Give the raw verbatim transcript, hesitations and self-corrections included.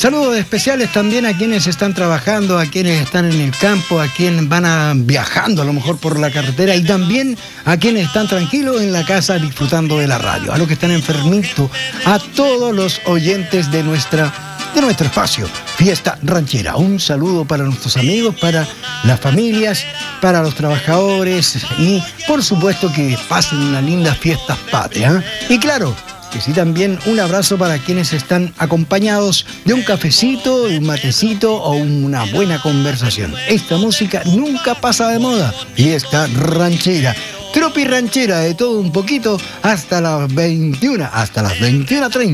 Saludos especiales también a quienes están trabajando, a quienes están en el campo, a quienes van a, viajando a lo mejor por la carretera y también a quienes están tranquilos en la casa disfrutando de la radio, a los que están enfermitos, a todos los oyentes de nuestra de nuestro espacio, Fiesta Ranchera. Un saludo para nuestros amigos, para las familias, para los trabajadores y por supuesto que pasen unas lindas fiestas patrias. Y claro, que sí también un abrazo para quienes están acompañados de un cafecito, de un matecito o una buena conversación. Esta música nunca pasa de moda y esta ranchera. Tropi ranchera de todo un poquito hasta las veintiuna, hasta las veintiuna treinta.